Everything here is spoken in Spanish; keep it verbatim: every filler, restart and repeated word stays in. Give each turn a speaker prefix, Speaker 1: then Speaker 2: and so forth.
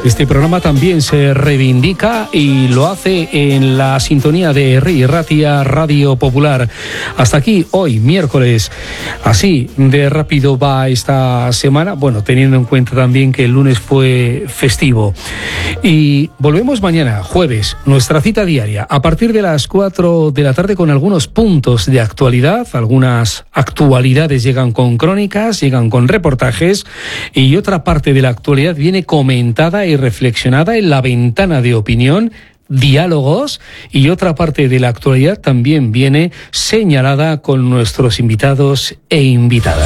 Speaker 1: Este programa también se reivindica y lo hace en la sintonía de Herri Ratia Radio Popular. Hasta aquí hoy, miércoles. Así de rápido va esta semana, bueno, teniendo en cuenta también que el lunes fue festivo. Y volvemos mañana, jueves, nuestra cita diaria, a partir de las cuatro de la tarde con algunos puntos de actualidad. Algunas actualidades llegan con crónicas, llegan con reportajes y otra parte de la actualidad viene comentada y reflexionada en la ventana de opinión, diálogos, y otra parte de la actualidad también viene señalada con nuestros invitados e invitadas.